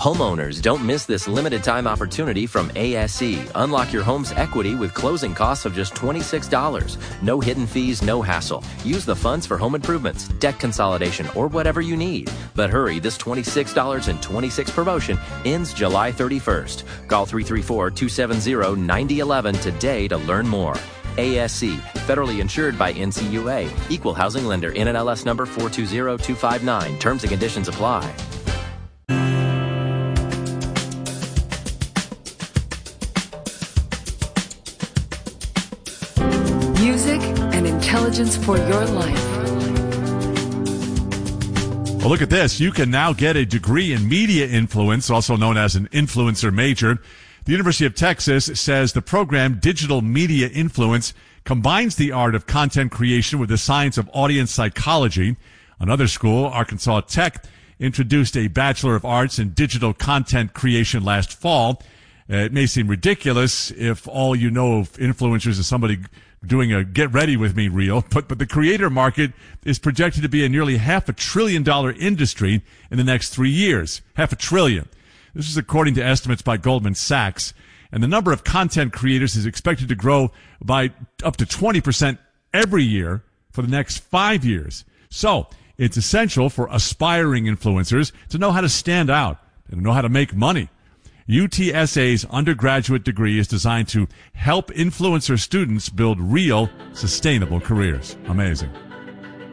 Homeowners, don't miss this limited time opportunity from ASE. Unlock your home's equity with closing costs of just $26. No hidden fees, no hassle. Use the funds for home improvements, debt consolidation, or whatever you need. But hurry, this $26.26 promotion ends July 31st. Call 334-270-9011 today to learn more. ASC, federally insured by NCUA. Equal housing lender, NMLS number 420259. Terms and conditions apply. Music and intelligence for your life. Well, look at this. You can now get a degree in media influence, also known as an influencer major. The University of Texas says the program Digital Media Influence combines the art of content creation with the science of audience psychology. Another school, Arkansas Tech, introduced a Bachelor of Arts in Digital Content Creation last fall. It may seem ridiculous if all you know of influencers is somebody doing a get ready with me reel, but the creator market is projected to be a nearly $500 billion industry in the next 3 years. $500 billion. This is according to estimates by Goldman Sachs. And the number of content creators is expected to grow by up to 20% every year for the next 5 years. So it's essential for aspiring influencers to know how to stand out and know how to make money. UTSA's undergraduate degree is designed to help influencer students build real, sustainable careers. Amazing.